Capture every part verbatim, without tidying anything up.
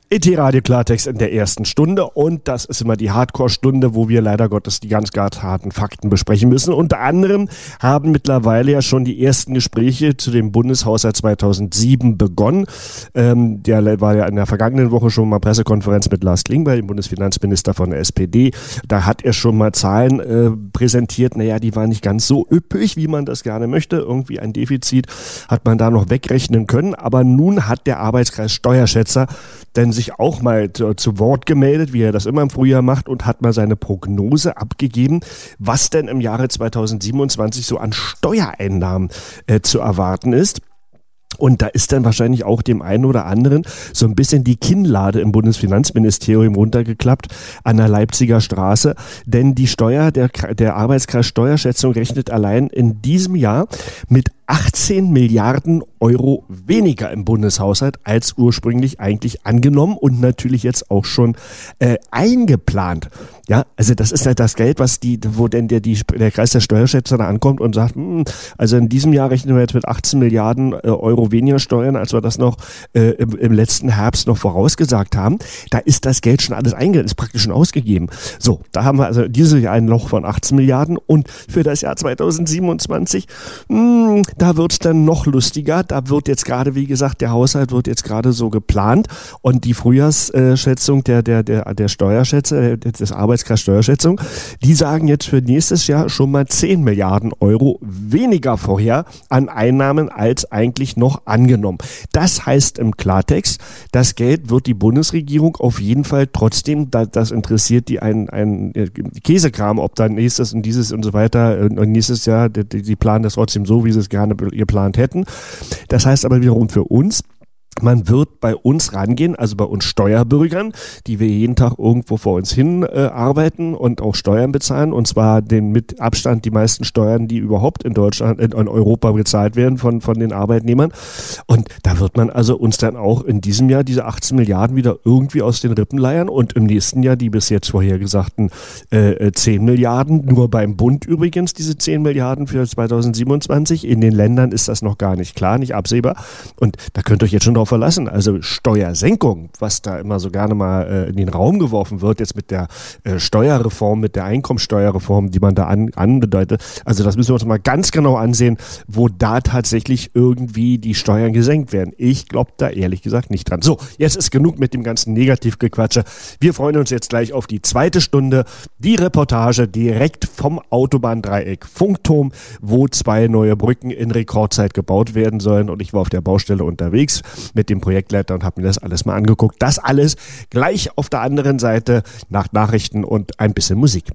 E T-Radio Klartext in der ersten Stunde und das ist immer die Hardcore-Stunde, wo wir leider Gottes die ganz, ganz harten Fakten besprechen müssen. Unter anderem haben mittlerweile ja schon die ersten Gespräche zu dem Bundeshaushalt zweitausendsieben begonnen. Ähm, der war ja in der vergangenen Woche schon mal Pressekonferenz mit Lars Klingbeil, dem Bundesfinanzminister von der S P D. Da hat er schon mal Zahlen äh, präsentiert. Naja, die waren nicht ganz so üppig, wie man das gerne möchte. Irgendwie ein Defizit hat man da noch wegrechnen können. Aber nun hat der Arbeitskreis Steuerschätzer denn sich auch mal zu, zu Wort gemeldet, wie er das immer im Frühjahr macht, und hat mal seine Prognose abgegeben, was denn im Jahre zweitausendsiebenundzwanzig so an Steuereinnahmen äh, zu erwarten ist. Und da ist dann wahrscheinlich auch dem einen oder anderen so ein bisschen die Kinnlade im Bundesfinanzministerium runtergeklappt an der Leipziger Straße. Denn die Steuer, der, der Arbeitskreis Steuerschätzung rechnet allein in diesem Jahr mit achtzehn Milliarden Euro weniger im Bundeshaushalt als ursprünglich eigentlich angenommen und natürlich jetzt auch schon äh, eingeplant. Ja, also das ist halt das Geld, was die, wo denn der, die, der Kreis der Steuerschätzer da ankommt und sagt, mh, also in diesem Jahr rechnen wir jetzt mit achtzehn Milliarden äh, Euro weniger Steuern, als wir das noch äh, im, im letzten Herbst noch vorausgesagt haben. Da ist das Geld schon alles einge, ist praktisch schon ausgegeben. So, da haben wir also dieses Jahr ein Loch von achtzehn Milliarden und für das Jahr zweitausendsiebenundzwanzig, mh, da wird's dann noch lustiger. Da wird jetzt gerade, wie gesagt, der Haushalt wird jetzt gerade so geplant und die Frühjahrsschätzung der, der, der, der Steuerschätzer, des Arbeitskreis Steuerschätzung, die sagen jetzt für nächstes Jahr schon mal zehn Milliarden Euro weniger vorher an Einnahmen als eigentlich noch angenommen. Das heißt im Klartext, das Geld wird die Bundesregierung auf jeden Fall trotzdem, da, das interessiert die ein, ein Käsekram, ob dann nächstes und dieses und so weiter und nächstes Jahr, die, die planen das trotzdem so, wie sie es gerne geplant hätten. Das heißt aber wiederum für uns, man wird bei uns rangehen, also bei uns Steuerbürgern, die wir jeden Tag irgendwo vor uns hin äh, arbeiten und auch Steuern bezahlen, und zwar den mit Abstand die meisten Steuern, die überhaupt in Deutschland, in, in Europa bezahlt werden von, von den Arbeitnehmern. Und da wird man also uns dann auch in diesem Jahr diese achtzehn Milliarden wieder irgendwie aus den Rippen leiern und im nächsten Jahr die bis jetzt vorhergesagten äh, zehn Milliarden, nur beim Bund übrigens diese zehn Milliarden für zweitausendsiebenundzwanzig. In den Ländern ist das noch gar nicht klar, nicht absehbar. Und da könnt ihr euch jetzt schon drauf verlassen. Also Steuersenkung, was da immer so gerne mal äh, in den Raum geworfen wird, jetzt mit der äh, Steuerreform, mit der Einkommensteuerreform, die man da an, anbedeutet. Also das müssen wir uns mal ganz genau ansehen, wo da tatsächlich irgendwie die Steuern gesenkt werden. Ich glaube da ehrlich gesagt nicht dran. So, jetzt ist genug mit dem ganzen Negativgequatsche. Wir freuen uns jetzt gleich auf die zweite Stunde. Die Reportage direkt vom Autobahndreieck Funkturm, wo zwei neue Brücken in Rekordzeit gebaut werden sollen. Und ich war auf der Baustelle unterwegs mit dem Projektleiter und habe mir das alles mal angeguckt. Das alles gleich auf der anderen Seite nach Nachrichten und ein bisschen Musik.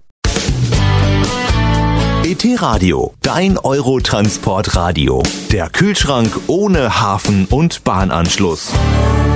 E T-Radio, dein Eurotransportradio. Der Kühlschrank ohne Hafen- und Bahnanschluss.